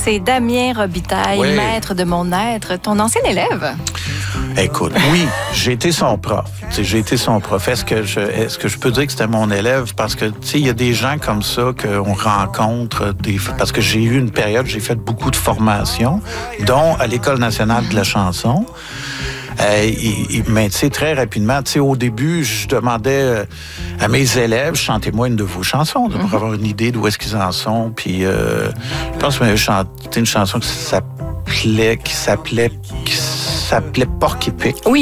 c'est Damien Robitaille, Oui. maître de mon être, ton ancien élève. Écoute, oui, j'ai été son prof. Tu sais, j'ai été son prof. Est-ce que je peux dire que c'était mon élève? Parce que, tu sais, il y a des gens comme ça qu'on rencontre. Parce que j'ai eu une période, j'ai fait beaucoup de formations, dont à l'École nationale de la chanson. Mais tu sais, très rapidement, tu sais, au début, je demandais à mes élèves, chantez-moi une de vos chansons, pour avoir une idée d'où est-ce qu'ils en sont. Puis, je pense que j'avais chanté une chanson qui s'appelait Porc épic. Oui.